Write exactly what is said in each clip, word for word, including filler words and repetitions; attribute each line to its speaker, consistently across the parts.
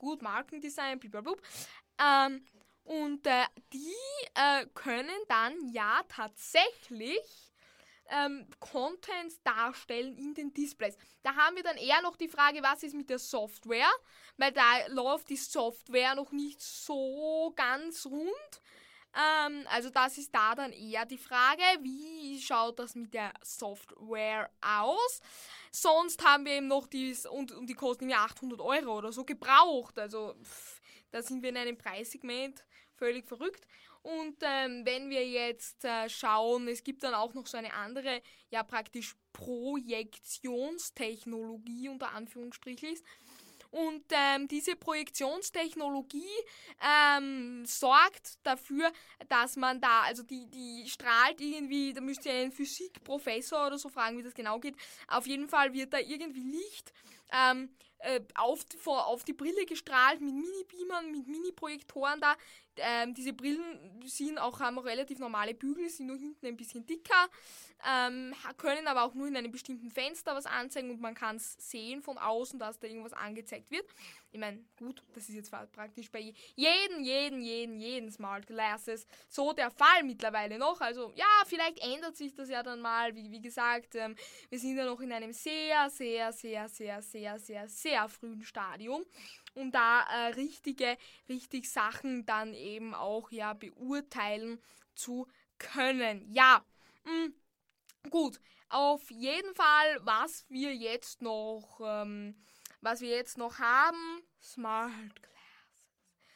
Speaker 1: gut, Markendesign, blablabla. Ähm, und äh, die äh, können dann ja tatsächlich ähm, Content darstellen in den Displays. Da haben wir dann eher noch die Frage, was ist mit der Software, weil da läuft die Software noch nicht so ganz rund. Ähm, also das ist da dann eher die Frage, wie schaut das mit der Software aus? Sonst haben wir eben noch die, und, und die kosten ja achthundert Euro oder so gebraucht, also pff, da sind wir in einem Preissegment völlig verrückt. Und ähm, wenn wir jetzt äh, schauen, es gibt dann auch noch so eine andere, ja praktisch Projektionstechnologie unter Anführungsstrichen. Und ähm, diese Projektionstechnologie ähm, sorgt dafür, dass man da, also die, die strahlt irgendwie, da müsst ihr einen Physikprofessor oder so fragen, wie das genau geht. Auf jeden Fall wird da irgendwie Licht ähm, äh, auf, vor, auf die Brille gestrahlt mit Mini-Beamern, mit Mini-Projektoren da. Ähm, diese Brillen sind auch, haben auch relativ normale Bügel, sind nur hinten ein bisschen dicker, ähm, können aber auch nur in einem bestimmten Fenster was anzeigen und man kann es sehen von außen, dass da irgendwas angezeigt wird. Ich meine, gut, das ist jetzt praktisch bei jedem, jeden, jeden, jeden Smart Glasses so der Fall mittlerweile noch. Also ja, vielleicht ändert sich das ja dann mal. Wie, wie gesagt, ähm, wir sind ja noch in einem sehr, sehr, sehr, sehr, sehr, sehr, sehr frühen Stadium, um da äh, richtige, richtig Sachen dann eben auch ja beurteilen zu können. Ja, mh, gut. Auf jeden Fall, was wir jetzt noch, ähm, was wir jetzt noch haben, Smart Glasses.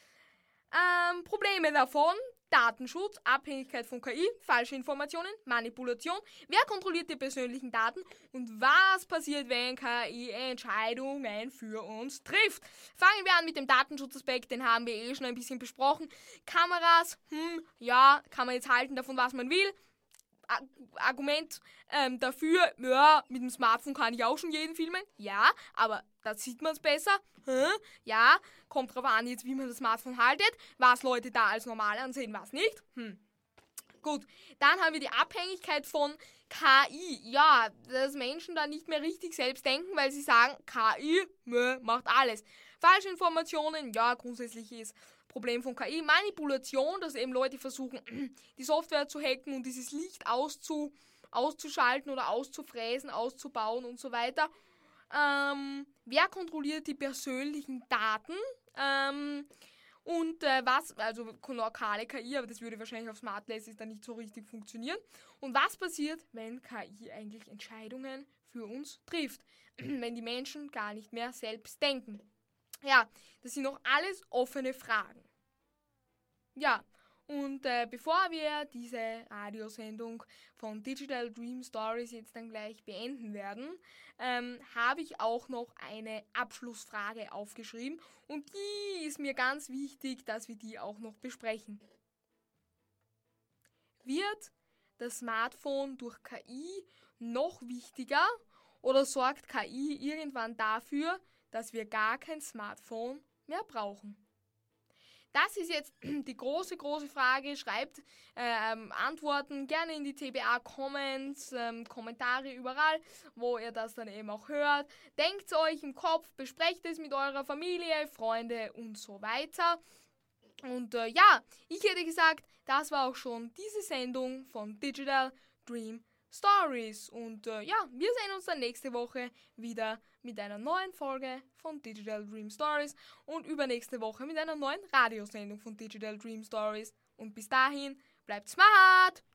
Speaker 1: Ähm, Probleme davon: Datenschutz, Abhängigkeit von K I, falsche Informationen, Manipulation, wer kontrolliert die persönlichen Daten und was passiert, wenn K I Entscheidungen für uns trifft. Fangen wir an mit dem Datenschutzaspekt, den haben wir eh schon ein bisschen besprochen. Kameras, hm, ja, kann man jetzt halten davon, was man will. Argument ähm, dafür, ja, mit dem Smartphone kann ich auch schon jeden filmen. Ja, aber da sieht man es besser. Hm? Ja, kommt drauf an jetzt, wie man das Smartphone haltet, was Leute da als normal ansehen, was nicht. Hm. Gut, dann haben wir die Abhängigkeit von K I. Ja, dass Menschen da nicht mehr richtig selbst denken, weil sie sagen, K I mö, macht alles. Falsche Informationen, ja, grundsätzlich ist Problem von K I. Manipulation, dass eben Leute versuchen, die Software zu hacken und dieses Licht auszu, auszuschalten oder auszufräsen, auszubauen und so weiter. Ähm, wer kontrolliert die persönlichen Daten? Ähm, und äh, was, also lokale K I, aber das würde wahrscheinlich auf Smart Glasses dann nicht so richtig funktionieren. Und was passiert, wenn K I eigentlich Entscheidungen für uns trifft? Wenn die Menschen gar nicht mehr selbst denken. Ja, das sind noch alles offene Fragen. Ja, und äh, bevor wir diese Radiosendung von Digital Dream Stories jetzt dann gleich beenden werden, ähm, habe ich auch noch eine Abschlussfrage aufgeschrieben und die ist mir ganz wichtig, dass wir die auch noch besprechen. Wird das Smartphone durch K I noch wichtiger oder sorgt K I irgendwann dafür, dass wir gar kein Smartphone mehr brauchen? Das ist jetzt die große, große Frage. Schreibt ähm, Antworten gerne in die T B A-Comments, ähm, Kommentare überall, wo ihr das dann eben auch hört. Denkt euch im Kopf, besprecht es mit eurer Familie, Freunde und so weiter. Und äh, ja, ich hätte gesagt, das war auch schon diese Sendung von Digital Dream Stories. Und äh, ja, wir sehen uns dann nächste Woche wieder mit einer neuen Folge von Digital Dream Stories und übernächste Woche mit einer neuen Radiosendung von Digital Dream Stories. Und bis dahin, bleibt smart!